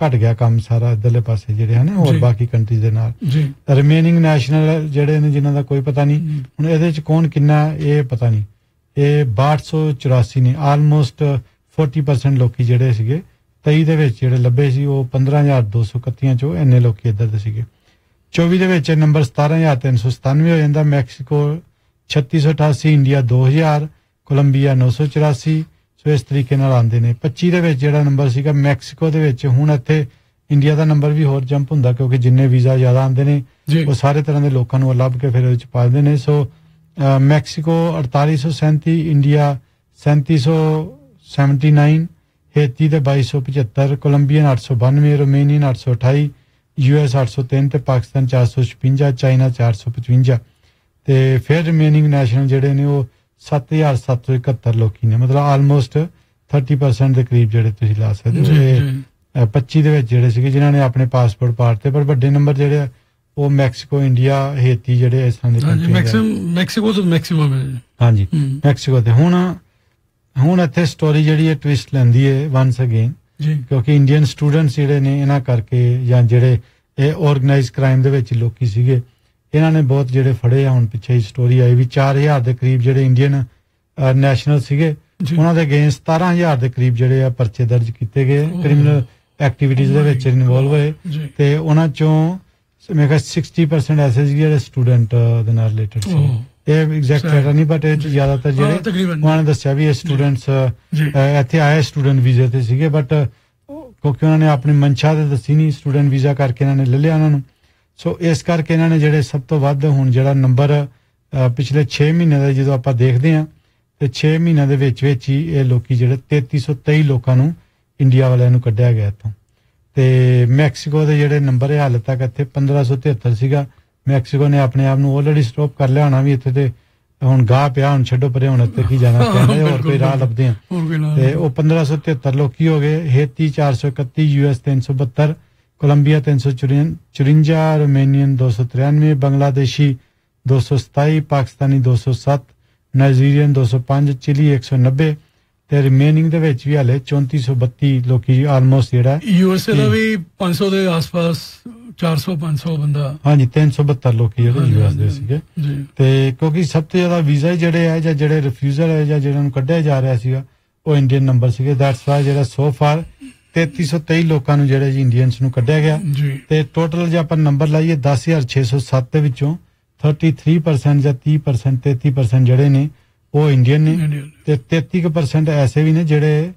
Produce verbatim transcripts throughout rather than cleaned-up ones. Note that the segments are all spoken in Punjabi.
ਘਟ ਗਿਆ ਕੰਮ ਸਾਰਾ ਇਧਰਲੇ ਪਾਸੇ ਜਿਹੜੇ ਹਨ ਹੋਰ ਬਾਕੀ ਕੰਟਰੀਜ਼ ਦੇ ਨਾਲ ਰਿਮੇਨਿੰਗ ਨੈਸ਼ਨਲ ਜਿਹੜੇ ਨੇ ਜਿਨ੍ਹਾਂ ਦਾ ਕੋਈ ਪਤਾ ਨਹੀਂ ਹੁਣ ਇਹਦੇ ਚ ਕੌਣ ਕਿੰਨਾ ਇਹ ਪਤਾ ਨਹੀਂ ਇਹ ਬਾਹਠ ਸੌ ਚੁਰਾਸੀ ਨੇ ਆਲਮੋਸਟ ਚਾਲੀ ਪਰਸੈਂਟ ਲੋਕੀ ਜਿਹੜੇ ਸੀਗੇ ਤੇਈ ਦੇ ਵਿੱਚ ਜਿਹੜੇ ਲੱਭੇ ਸੀ ਉਹ ਪੰਦਰਾਂ ਹਜ਼ਾਰ ਦੋ ਸੌ ਇਕੱਤੀ ਚੋਂ ਇੰਨੇ ਲੋਕੀ ਇੱਧਰ ਦੇ ਸੀਗੇ ਚੌਵੀ ਦੇ ਵਿੱਚ ਨੰਬਰ ਸਤਾਰਾਂ ਹਜ਼ਾਰ ਤਿੰਨ ਸੌ ਸਤਾਨਵੇਂ ਹੋ ਜਾਂਦਾ ਮੈਕਸੀਕੋ ਛੱਤੀ ਸੌ ਅਠਾਸੀ ਇੰਡੀਆ ਦੋ ਹਜ਼ਾਰ ਕੋਲੰਬੀਆ ਨੌ ਸੌ ਚੁਰਾਸੀ ਸੋ ਇਸ ਤਰੀਕੇ ਨਾਲ ਆਉਂਦੇ ਨੇ ਪੱਚੀ ਦੇ ਵਿੱਚ ਜਿਹੜਾ ਨੰਬਰ ਸੀਗਾ ਮੈਕਸੀਕੋ ਦੇ ਵਿੱਚ ਹੁਣ ਇੱਥੇ ਇੰਡੀਆ ਦਾ ਨੰਬਰ ਵੀ ਹੋਰ ਜੰਪ ਹੁੰਦਾ ਕਿਉਂਕਿ ਜਿੰਨੇ ਵੀਜ਼ਾ ਜ਼ਿਆਦਾ ਆਉਂਦੇ ਨੇ ਉਹ ਸਾਰੇ ਤਰ੍ਹਾਂ ਦੇ ਲੋਕਾਂ ਨੂੰ ਲੱਭ ਕੇ ਫਿਰ ਉਹਦੇ ਚ ਪਾਉਂਦੇ ਨੇ ਸੋ ਮੈਕਸੀਕੋ ਅੜਤਾਲੀ ਸੌ ਸੈਂਤੀ ਇੰਡੀਆ ਸੈਂਤੀ ਸੌ ਸੈਵਨਟੀ ਨਾਈਨ ਹੇਤੀ ਦੇ ਬਾਈ ਸੌ ਪਝੱਤਰ ਕੋਲੰਬੀਅਨ ਅੱਠ ਸੌ ਬਾਨਵੇਂ ਰੋਮੇਨੀਅਨ ਅੱਠ ਸੌ ਅਠਾਈ ਯੂ ਐਸ ਅੱਠ ਸੌ ਤਿੰਨ ਤੇ ਪਾਕਿਸਤਾਨ ਚਾਰ ਸੌ ਛਪੰਜਾ ਚਾਈਨਾ ਚਾਰ ਸੌ ਪਚਵੰਜਾ ਤੇ ਫਿਰ ਰਿਮੇਨਿੰਗ ਨੈਸ਼ਨਲ ਜਿਹੜੇ ਨੇ ਉਹ ਸੱਤ ਹਜ਼ਾਰ ਸੱਤ ਸੌ ਇਕਹੱਤਰ ਲੋਕੀ ਨੇ ਮਤਲਬ ਆਲਮੋਸਟ ਥਰਟੀ ਪਰਸੈਂਟ ਦੇ ਕਰੀਬ ਜਿਹੜੇ ਤੁਸੀਂ ਲਾ ਸਕਦੇ ਹੋ ਪੱਚੀ ਦੇ ਵਿੱਚ ਜਿਹੜੇ ਸੀਗੇ ਜਿਨ੍ਹਾਂ ਨੇ ਆਪਣੇ ਪਾਸਪੋਰਟ ਪਾੜਤੇ ਪਰ ਵੱਡੇ ਨੰਬਰ ਜਿਹੜੇ ਉਹ ਮੈਕਸੀਕੋ ਇੰਡੀਆ ਹੇਤੀ ਜਿਹੜੇ ਇਸ ਤਰ੍ਹਾਂ ਦੇ ਕੰਟਰੀ ਮੈਕਸੀਕੋ ਤੋਂ ਮੈਕਸਿਮਮ ਹੈ ਹਾਂਜੀ ਮੈਕਸੀਕੋ ਤੇ ਹੁਣ ਹੁਣ ਇੱਥੇ ਸਟੋਰੀ ਜਿਹੜੀ ਹੈ ਟਵਿਸਟ ਲੈਂਦੀ ਹੈ ਵਾਂਸ ਅਗੇਨ ਕਿਉਂਕਿ ਇੰਡੀਅਨ ਸਟੂਡੈਂਟਸ ਜਿਹੜੇ ਨੇ ਇਹਨਾਂ ਕਰਕੇ ਜਾਂ ਜਿਹੜੇ ਇਹ ਆਰਗੇਨਾਈਜ਼ ਕ੍ਰਾਈਮ ਦੇ ਵਿੱਚ ਲੋਕੀ ਸੀਗੇ ਇਹਨਾਂ ਨੇ ਬਹੁਤ ਜਿਹੜੇ ਫੜੇ ਆ ਹੁਣ ਪਿੱਛੇ ਹੀ ਸਟੋਰੀ ਆਈ ਵੀ ਚਾਰ ਹਜ਼ਾਰ ਦੇ ਕਰੀਬ ਜਿਹੜੇ ਇੰਡੀਅਨ ਨੈਸ਼ਨਲ ਸੀਗੇ ਉਹਨਾਂ ਦੇ ਅਗੇਂਸਟ ਸਤਾਰਾਂ ਹਜ਼ਾਰ ਦੇ ਕਰੀਬ ਜਿਹੜੇ ਆ ਪਰਚੇ ਦਰਜ ਕੀਤੇ ਗਏ ਕ੍ਰਿਮੀਨਲ ਐਕਟੀਵਿਟੀਜ਼ ਦੇ ਵਿੱਚ ਇਨਵੋਲਵ ਹੋਏ ਤੇ ਉਹਨਾਂ ਚੋਂ ਮੈਂ ਕਿਹਾ ਸਿਕਸਟੀ ਪਰਸੈਂਟ ਐਸੇ ਸੀਗੇ ਜਿਹੜੇ ਸਟੂਡੈਂਟ ਦੇ ਨਾਲ ਰਿਲੇਟਡ ਸੀ ਇਹ ਐਗਜ਼ੈਕਟ ਡਾਟਾ ਨਹੀਂ ਬਟ ਇਹ ਜ਼ਿਆਦਾਤਰ ਜਿਹੜੇ ਉਹਨਾਂ ਨੇ ਦੱਸਿਆ ਵੀ ਇਹ ਸਟੂਡੈਂਟਸ ਇੱਥੇ ਆਏ ਸਟੂਡੈਂਟ ਵੀਜ਼ੇ ਤੇ ਸੀਗੇ ਬਟ ਕਿਉਂਕਿ ਉਹਨਾਂ ਨੇ ਆਪਣੀ ਮਨਸ਼ਾ ਤੇ ਦੱਸੀ ਨਹੀਂ ਸਟੂਡੈਂਟ ਵੀਜ਼ਾ ਕਰਕੇ ਇਹਨਾਂ ਨੇ ਲੈ ਲਿਆ ਉਹਨਾਂ ਨੂੰ ਸੋ ਇਸ ਕਰਕੇ ਇਹਨਾਂ ਨੇ ਜਿਹੜੇ ਸਭ ਤੋਂ ਵੱਧ ਹੁਣ ਜਿਹੜਾ ਨੰਬਰ ਪਿਛਲੇ ਛੇ ਮਹੀਨੇ ਦਾ ਜਦੋਂ ਆਪਾਂ ਦੇਖਦੇ ਹਾਂ ਤੇ ਛੇ ਮਹੀਨਿਆਂ ਦੇ ਵਿੱਚ ਵਿੱਚ ਹੀ ਇਹ ਲੋਕੀ ਜਿਹੜੇ ਤੇਤੀ ਸੌ ਤੇਈ ਲੋਕਾਂ ਨੂੰ ਇੰਡੀਆ ਵਾਲਿਆਂ ਨੂੰ ਕੱਢਿਆ ਗਿਆ ਇੱਥੋਂ ਤੇ ਮੈਕਸੀਕੋ ਦੇ ਜਿਹੜੇ ਨੰਬਰ ਹੈ ਹਾਲੇ ਤੱਕ ਇੱਥੇ ਪੰਦਰਾਂ ਸੌ ਤਿਹੱਤਰ ਸੀਗਾ ਮੈਕਸੀਕੋ ਨੇ ਆਪਣੇ ਆਪ ਨੂੰ ਆਲਰੇਡੀ ਸਟਾਪ ਕਰ ਲਿਆ ਹੋਣਾ ਵੀ ਇੱਥੇ ਤੇ ਹੁਣ ਗਾਹ ਪਿਆ ਹੁਣ ਛੱਡੋ ਪਰੇ ਹੁਣ ਇੱਥੇ ਕੀ ਜਾਣਾ ਕਹਿੰਦੇ ਹੋਰ ਕੋਈ ਰਾਹ ਲੱਭਦੇ ਆ ਤੇ ਉਹ ਪੰਦਰਾਂ ਸੌ ਤਿਹੱਤਰ ਲੋਕੀ ਹੋ ਗਏ ਹੇਤੀ ਚਾਰ ਸੌ ਇਕੱਤੀ ਯੂ ਐਸ ਤਿੰਨ ਸੌ ਬਹੱਤਰ ਕੋਲੰਬੀਆ ਤਿੰਨ ਸੌ ਚੁਰੰਜਾ ਰੋਮੇਨੀਅਨ ਦੋ ਸੌ ਤਰਾਨਵੇਂ ਬੰਗਲਾਦੇਸ਼ੀ ਦੋ ਸੌ ਸਤਾਈ ਪਾਕਿਸਤਾਨੀ ਦੋ ਸੌ ਸੱਤ ਨਾਈਜੀਰੀਅਨ ਦੋ ਸੌ ਪੰਜ ਚਿਲੀ ਇੱਕ ਸੌ ਨੱਬੇ ਤੇ ਰਿਮੇਨਿੰਗ ਦੇ ਵਿੱਚ ਵੀ ਹਾਲੇ ਚੌਂਤੀ ਸੌ ਬੱਤੀ ਲੋਕੀ ਆਲਮੋਸਟ ਜਿਹੜਾ ਯੂ ਐਸ ਏ ਦਾ ਵੀ ਪੰਜ ਸੌ ਦੇ ਆਸ-ਪਾਸ ਚਾਰ ਸੌ ਪੰਜ ਸੌ ਬੰਦਾ ਹਾਂਜੀ ਤਿੰਨ ਸੌ ਬਹੱਤਰ ਲੋਕੀ ਜਿਹੜੇ ਯੂ ਐਸ ਦੇ ਸੀਗੇ ਤੇ ਕਿਉਂਕਿ ਸਭ ਤੋਂ ਜ਼ਿਆਦਾ ਵੀਜ਼ਾ ਜਿਹੜੇ ਹੈ ਜਾਂ ਜਿਹੜੇ ਰਿਫਿਊਜ਼ਲ ਹੈ ਜਾਂ ਜਿਹਨਾਂ ਨੂੰ ਕੱਢਿਆ ਜਾ ਰਿਹਾ ਸੀਗਾ ਉਹ ਇੰਡੀਅਨ ਨੰਬਰ ਸੀਗੇ ਦੈਟਸ ਵਾਈ ਜਿਹੜਾ ਸੋ ਫਾਰ ਤੇਤੀ ਸੌ ਤੇਈ ਲੋਕਾਂ ਨੂੰ ਜਿਹੜੇ ਜੀ ਇੰਡੀਅਨਸ ਨੂੰ ਕੱਢਿਆ ਗਿਆ ਤੇ ਟੋਟਲ ਜੇ ਆਪਾਂ ਨੰਬਰ ਲਾਈਏ ਦਸ ਹਜ਼ਾਰ ਛੇ ਸੌ ਸੱਤ ਦੇ ਵਿੱਚੋਂ ਤੈਂਤੀ ਪਰਸੈਂਟ ਜਾਂ ਤੀਹ ਪਰਸੈਂਟ ਤੇਤੀ ਪਰਸੈਂਟ ਜਿਹੜੇ ਨੇ ਉਹ ਇੰਡੀਅਨ ਨੇ ਤੇ ਤੇਤੀ ਪਰਸੈਂਟ ਐਸੇ ਵੀ ਨੇ ਜਿਹੜੇ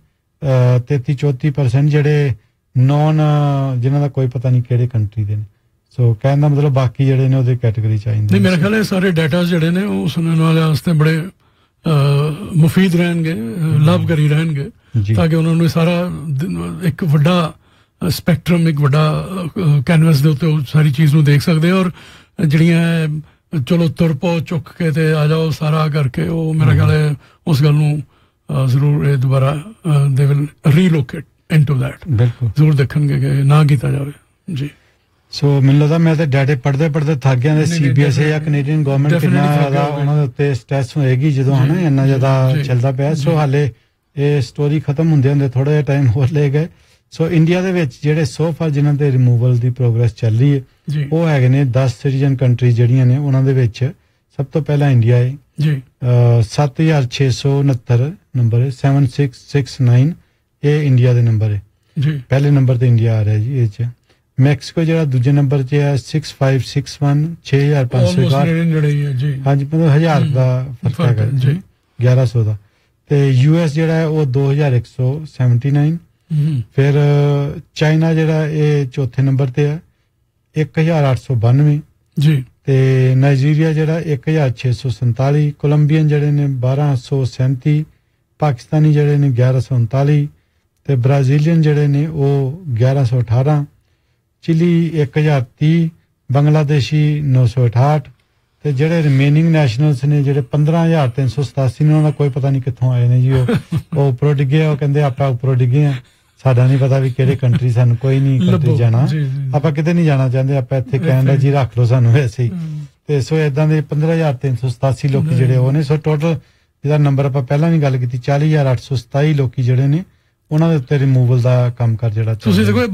ਤੇਤੀ ਚੌਂਤੀ ਪਰਸੈਂਟ ਜਿਹੜੇ ਨੌਨ ਜਿਨ੍ਹਾਂ ਦਾ ਕੋਈ ਪਤਾ ਨਹੀਂ ਕਿਹੜੇ ਕੰਟਰੀ ਦੇ ਨੇ ਸੋ ਕਹਿਣ ਦਾ ਮਤਲਬ ਬਾਕੀ ਜਿਹੜੇ ਨੇ ਉਹਦੇ ਕੈਟਾਗਰੀ ਚ ਆਉਂਦੇ ਨਹੀਂ ਮੇਰੇ ਖਿਆਲ ਇਹ ਸਾਰੇ ਡਾਟਾ ਜਿਹੜੇ ਨੇ ਉਹ ਸੁਣਨ ਵਾਲਿਆਂ ਵਾਸਤੇ ਬੜੇ ਮੁਫੀਦ ਰਹਿਣਗੇ ਲਾਭਕਾਰੀ ਰਹਿਣਗੇ ਤਾਂ ਕਿ ਉਹਨਾਂ ਨੂੰ ਸਾਰਾ ਇੱਕ ਵੱਡਾ ਸਪੈਕਟਰਮ ਇੱਕ ਵੱਡਾ ਕੈਨਵਸ ਦੇ ਉੱਤੇ ਉਹ ਸਾਰੀ ਚੀਜ਼ ਨੂੰ ਦੇਖ ਸਕਦੇ ਔਰ ਜਿਹੜੀਆਂ ਚਲੋ ਤੁਰ ਪੋ ਚੁੱਕ ਕੇ ਤੇ ਆ ਜਾਓ ਸਾਰਾ ਕਰਕੇ ਉਹ ਮੇਰਾ ਖਿਆਲ ਹੈ ਉਸ ਗੱਲ ਨੂੰ ਜ਼ਰੂਰ ਇਹ ਦੁਬਾਰਾ ਦੇ ਵਿਲ ਰੀਲੋਕੇਟ ਇਨਟੂ ਦੈਟ ਬਿਲਕੁਲ ਜ਼ਰੂਰ ਦੇਖਣਗੇ ਕਿ ਨਾ ਕੀਤਾ ਜਾਵੇ ਜੀ ਸੋ ਮੈਨੂੰ ਲੱਗਦਾ ਮੈਂ ਤਾਂ ਡਾਟੇ ਪੜ੍ਹਦੇ ਪੜ੍ਹਦੇ ਥੱਕ ਗਿਆ ਤੇ ਸੀਬੀਐਸਈ ਜਾਂ ਕੈਨੇਡੀਅਨ ਗਵਰਨਮੈਂਟ ਕਿੰਨਾ ਜ਼ਿਆਦਾ ਉਹਨਾਂ ਦੇ ਉੱਤੇ ਸਟ੍ਰੈਸ ਹੋਏਗੀ ਜਦੋਂ ਹਨਾ ਇੰਨਾ ਜ਼ਿਆਦਾ ਚੱਲਦਾ ਪਿਆ ਸੋ ਹਾਲੇ ਇਹ ਸਟੋਰੀ ਖਤਮ ਹੁੰਦੇ ਹੁੰਦੇ ਥੋੜਾ ਜਿਹਾ ਟਾਈਮ ਹੋਰ ਲੈ ਗਏ ਸੋ ਇੰਡੀਆ ਦੇ ਵਿੱਚ ਜਿਹੜੇ ਸੋ ਫਾਰ ਜਿਨ੍ਹਾਂ ਤੇ ਰਿਮੂਵਲ ਦੀ ਪ੍ਰੋਗਰੈਸ ਚੱਲ ਰਹੀ ਹੈ ਉਹ ਹੈਗੇ ਨੇ ਦਸ ਸਿਟੀਜ਼ਨ ਕੰਟਰੀ ਜਿਹੜੀਆਂ ਨੇ ਉਹਨਾਂ ਦੇ ਵਿੱਚ ਸਭ ਤੋਂ ਪਹਿਲਾਂ ਇੰਡੀਆ ਹੈ ਜੀ ਸੱਤ ਹਜ਼ਾਰ ਛੇ ਸੌ ਉਨੱਤਰ ਨੰਬਰ ਹੈ ਸੈਵਨ ਸਿਕਸ ਸਿਕਸ ਨਾਈਨ ਇਹ ਇੰਡੀਆ ਦੇ ਨੰਬਰ ਹੈ ਜੀ ਪਹਿਲੇ ਨੰਬਰ ਤੇ ਇੰਡੀਆ ਆ ਰਿਹਾ ਜੀ ਇਹ ਚ ਮੈਕਸੀਕੋ ਜਿਹੜਾ ਦੂਜੇ ਨੰਬਰ ਤੇ ਹੈ ਸਿਕਸ ਫਾਈਵ ਸਿਕਸ ਵਨ ਛੇ ਹਜ਼ਾਰ ਪੰਜ ਸੌ ਹਾਂਜੀ ਮਤਲਬ ਹਜ਼ਾਰ ਦਾ ਫਰਕ ਹੈਗਾ ਜੀ ਗਿਆਰਾਂ ਸੌ ਦਾ ਤੇ ਯੂ ਐਸ ਜਿਹੜਾ ਹੈ ਉਹ ਦੋ ਹਜ਼ਾਰ ਇੱਕ ਸੌ ਸੈਵਨਟੀ ਨਾਈਨ ਫਿਰ ਚਾਈਨਾ ਜਿਹੜਾ ਇਹ ਚੌਥੇ ਨੰਬਰ ਤੇ ਹੈ ਇੱਕ ਹਜ਼ਾਰ ਅੱਠ ਸੌ ਬਾਨਵੇਂ ਜੀ ਤੇ ਨਾਈਜੀਰੀਆ ਜਿਹੜਾ ਇੱਕ ਹਜ਼ਾਰ ਛੇ ਸੌ ਸੰਤਾਲੀ ਕੋਲੰਬੀਅਨ ਜਿਹੜੇ ਨੇ ਬਾਰਾਂ ਸੌ ਸੈਂਤੀ ਪਾਕਿਸਤਾਨੀ ਜਿਹੜੇ ਨੇ ਗਿਆਰਾਂ ਸੌ ਉਨਤਾਲੀ ਤੇ ਬ੍ਰਾਜ਼ੀਲੀਅਨ ਜਿਹੜੇ ਨੇ ਉਹ ਗਿਆਰਾਂ ਸੌ ਅਠਾਰਾਂ ਚਿਲੀ ਇੱਕ ਹਜ਼ਾਰ ਤੀਹ ਬੰਗਲਾਦੇਸ਼ੀ ਨੌ ਸੌ ਅਠਾਹਠ ਤੇ ਜਿਹੜੇ ਰਿਮੇਨਿੰਗ ਨੈਸ਼ਨਲਸ ਨੇ ਜਿਹੜੇ ਪੰਦਰਾਂ ਹਜ਼ਾਰ ਤਿੰਨ ਸੌ ਸਤਾਸੀ ਨੇ ਉਹਨਾਂ ਦਾ ਕੋਈ ਪਤਾ ਨਹੀਂ ਕਿੱਥੋਂ ਆਏ ਨੇ ਜੀ ਉਹ ਉਹ ਉੱਪਰੋਂ ਡਿੱਗੇ ਉਹ ਕਹਿੰਦੇ ਆਪਾਂ ਉੱਪਰੋਂ ਡਿੱਗੇ ਆ ਸਾਡਾ ਨਹੀਂ ਪਤਾ ਵੀ ਕਿਹੜੇ ਕੰਟਰੀ ਸਾਨੂੰ ਕੋਈ ਨਹੀਂ ਕੰਟਰੀ ਜਾਣਾ ਆਪਾਂ ਕਿਤੇ ਨਹੀਂ ਜਾਣਾ ਚਾਹੁੰਦੇ ਆਪਾਂ ਇੱਥੇ ਕੈਨੇਡਾ ਜੀ ਰੱਖ ਲਓ ਸਾਨੂੰ ਵੈਸੇ ਹੀ ਤੇ ਸੋ ਇਦਾਂ ਦੇ ਪੰਦਰਾਂ ਹਜ਼ਾਰ ਤਿੰਨ ਸੌ ਸਤਾਸੀ ਲੋਕੀ ਜਿਹੜੇ ਉਹ ਨੇ ਸੋ ਟੋਟਲ ਜਿਹਦਾ ਨੰਬਰ ਆਪਾਂ ਪਹਿਲਾਂ ਵੀ ਗੱਲ ਕੀਤੀ ਚਾਲੀ ਹਜ਼ਾਰ ਅੱਠ ਸੌ ਸਤਾਈ ਲੋਕੀ ਜਿਹੜੇ ਨੇ ਉਹਨਾਂ ਦੇ ਉੱਤੇ ਰਿਮੂਵਲ ਦਾ ਕੰਮ ਕਰ ਜਿਹੜਾ